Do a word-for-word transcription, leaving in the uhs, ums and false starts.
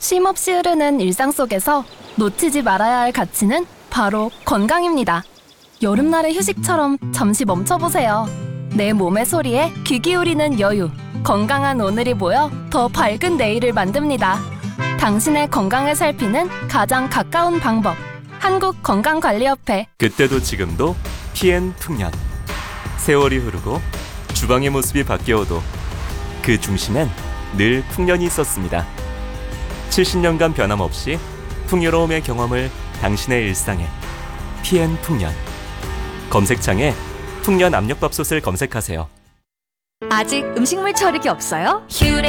쉼없이 흐르는 일상 속에서 놓치지 말아야 할 가치는 바로 건강입니다. 여름날의 휴식처럼 잠시 멈춰보세요. 내 몸의 소리에 귀 기울이는 여유. 건강한 오늘이 모여 더 밝은 내일을 만듭니다. 당신의 건강을 살피는 가장 가까운 방법. 한국건강관리협회. 그때도 지금도 티엔 풍년. 세월이 흐르고 주방의 모습이 바뀌어도 그 중심엔 늘 풍년이 있었습니다. 칠십 년간 변함없이 풍요로움의 경험을 당신의 일상에. 티엔 풍년. 검색창에 풍년 압력밥솥을 검색하세요. 아직 음식물 처리기 없어요? 휴레